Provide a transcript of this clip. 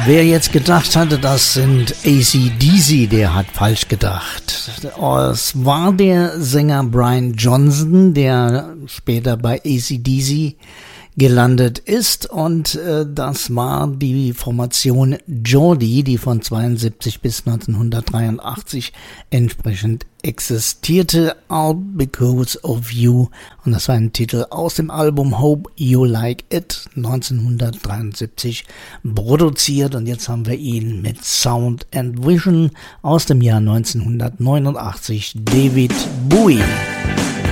Wer jetzt gedacht hatte, das sind AC/DC, der hat falsch gedacht. Es war der Sänger Brian Johnson, der später bei AC/DC gelandet ist, und das war die Formation Geordie, die von 72 bis 1983 entsprechend existierte, All Because of You, und das war ein Titel aus dem Album Hope You Like It, 1973 produziert, und jetzt haben wir ihn mit Sound and Vision aus dem Jahr 1989, David Bowie.